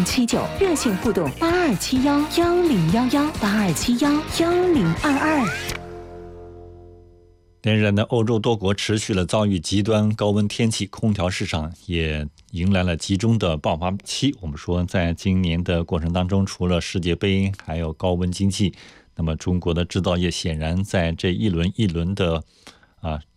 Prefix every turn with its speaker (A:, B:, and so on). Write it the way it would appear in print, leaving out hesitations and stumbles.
A: 1079，热线互动8271101182711022。
B: 连日呢，欧洲多国持续了遭遇极端高温天气，空调市场也迎来了集中的爆发期。我们说，在今年的过程当中，除了世界杯，还有高温经济，那么中国的制造业显然在这一轮一轮的